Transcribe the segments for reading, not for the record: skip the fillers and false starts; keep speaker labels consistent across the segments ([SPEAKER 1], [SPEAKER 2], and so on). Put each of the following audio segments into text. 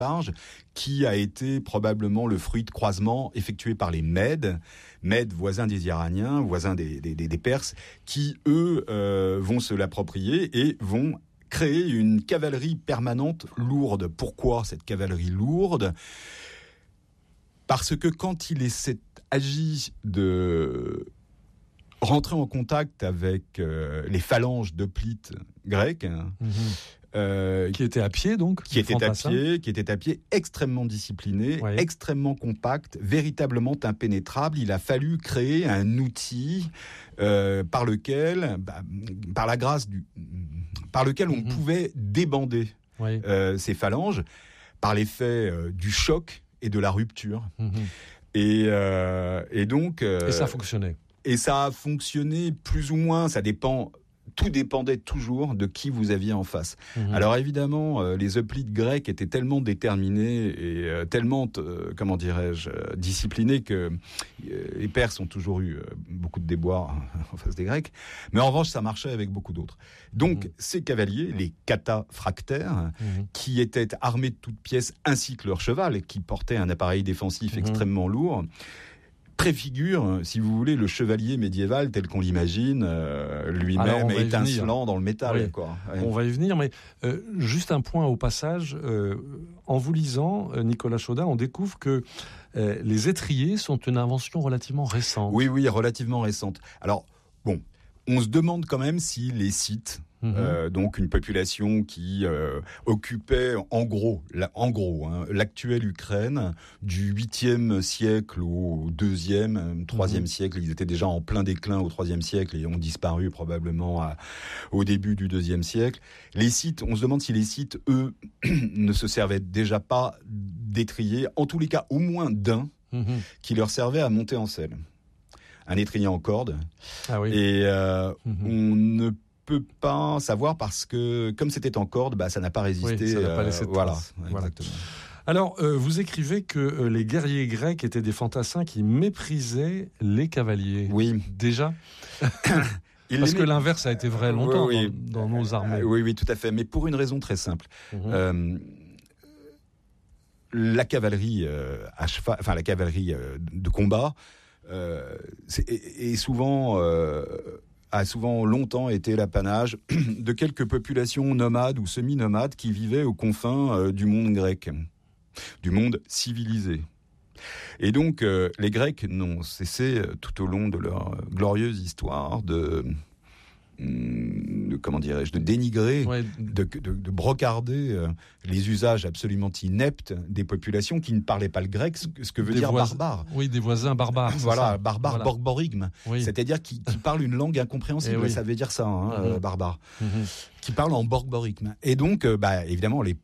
[SPEAKER 1] large, qui a été probablement le fruit de croisements effectués par les Mèdes, voisins des Iraniens, voisins des Perses, qui, eux, vont se l'approprier et vont créer une cavalerie permanente lourde. Pourquoi cette cavalerie lourde ? Parce que quand il s'agit de rentrer en contact avec les phalanges d'hoplites grecs,
[SPEAKER 2] qui étaient à pied donc,
[SPEAKER 1] qui étaient à pied, extrêmement disciplinés, extrêmement compacts, véritablement impénétrables. Il a fallu créer un outil par lequel on pouvait débander ces phalanges par l'effet du choc et de la rupture. Et donc...
[SPEAKER 2] et ça fonctionnait.
[SPEAKER 1] Et ça a fonctionné plus ou moins, tout dépendait toujours de qui vous aviez en face. Alors évidemment, les hoplites grecs étaient tellement déterminés et tellement, disciplinés que les Perses ont toujours eu beaucoup de déboires en face des Grecs. Mais en revanche, ça marchait avec beaucoup d'autres. Donc, ces cavaliers, les cataphractaires, qui étaient armés de toutes pièces, ainsi que leur cheval, et qui portaient un appareil défensif extrêmement lourd, préfigure, si vous voulez, le chevalier médiéval tel qu'on l'imagine, lui-même étincelant dans le métal. Quoi.
[SPEAKER 2] On va y venir, mais juste un point au passage. En vous lisant, Nicolas Chaudin, on découvre que les étriers sont une invention relativement récente.
[SPEAKER 1] Oui, relativement récente. Alors, bon, on se demande quand même si les Scythes, donc une population qui occupait en gros l'actuelle Ukraine du 8e siècle au 2e, 3e siècle. Ils étaient déjà en plein déclin au 3e siècle et ont disparu probablement au début du 2e siècle. Les Scythes, on se demande si les Scythes, eux, ne se servaient déjà pas d'étriers, en tous les cas au moins d'un, qui leur servait à monter en selle. Un étrier en corde. Et on ne peut pas savoir parce que comme c'était en corde, ça n'a pas résisté.
[SPEAKER 2] Ça n'a pas laissé de traces.
[SPEAKER 1] Exactement.
[SPEAKER 2] Alors, vous écrivez que les guerriers grecs étaient des fantassins qui méprisaient les cavaliers.
[SPEAKER 1] Oui.
[SPEAKER 2] Déjà parce que l'inverse a été vrai longtemps dans nos armées.
[SPEAKER 1] Oui, tout à fait. Mais pour une raison très simple. La cavalerie à cheval, la cavalerie de combat, a souvent longtemps été l'apanage de quelques populations nomades ou semi-nomades qui vivaient aux confins du monde grec, du monde civilisé. Et donc, les Grecs n'ont cessé tout au long de leur glorieuse histoire de dénigrer, de brocarder les usages absolument ineptes des populations qui ne parlaient pas le grec, ce que veut dire barbare.
[SPEAKER 2] Oui, des voisins barbares.
[SPEAKER 1] Barbare, borborigme. C'est-à-dire qui parlent une langue incompréhensible. Ça veut dire ça, barbare. Qui parlent en borborigme. Et donc, évidemment, les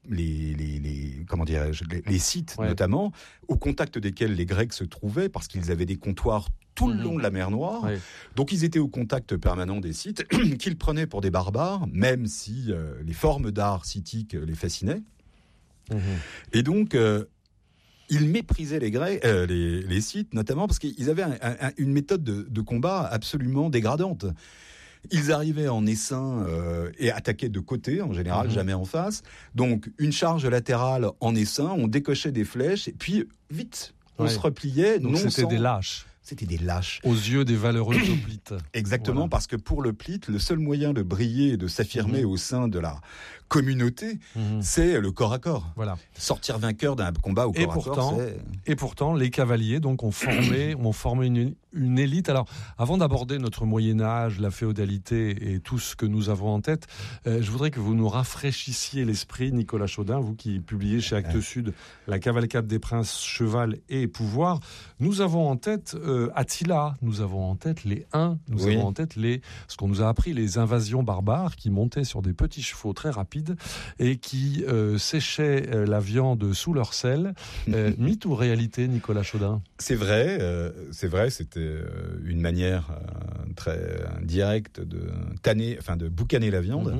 [SPEAKER 1] Scythes, notamment, au contact desquels les Grecs se trouvaient, parce qu'ils avaient des comptoirs tout le long de la mer Noire. Donc ils étaient au contact permanent des Scythes, qu'ils prenaient pour des barbares, même si les formes d'art scythiques les fascinaient. Et donc, ils méprisaient les Scythes, notamment parce qu'ils avaient une méthode de combat absolument dégradante. Ils arrivaient en essaim et attaquaient de côté, en général, jamais en face. Donc, une charge latérale en essaim, on décochait des flèches, et puis, vite, on se repliait.
[SPEAKER 2] Donc, c'était des lâches.
[SPEAKER 1] C'était des lâches.
[SPEAKER 2] Aux yeux des valeureux hoplites.
[SPEAKER 1] Exactement, parce que pour l'hoplite, le seul moyen de briller et de s'affirmer au sein de la communauté, c'est le corps à corps.
[SPEAKER 2] Voilà.
[SPEAKER 1] Sortir vainqueur d'un combat au corps à corps, c'est...
[SPEAKER 2] Et pourtant, les cavaliers donc ont formé une élite. Alors, avant d'aborder notre Moyen-Âge, la féodalité et tout ce que nous avons en tête, je voudrais que vous nous rafraîchissiez l'esprit, Nicolas Chaudin, vous qui publiez chez Actes Sud La cavalcade des princes, cheval et pouvoir. Nous avons en tête Attila, nous avons en tête les Huns, nous avons en tête ce qu'on nous a appris, les invasions barbares qui montaient sur des petits chevaux très rapides et qui séchaient la viande sous leur selle. Mythe ou réalité, Nicolas Chaudin ?
[SPEAKER 1] C'est vrai, c'était une manière très directe de boucaner la viande.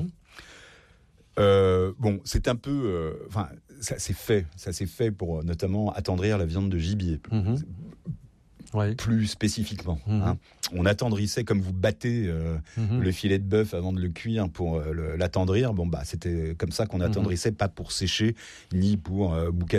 [SPEAKER 1] C'est un peu, ça s'est fait pour notamment attendrir la viande de gibier. plus spécifiquement. Hein. On attendrissait comme vous battez le filet de bœuf avant de le cuire pour l'attendrir. Bon, c'était comme ça qu'on attendrissait, pas pour sécher, ni pour boucaner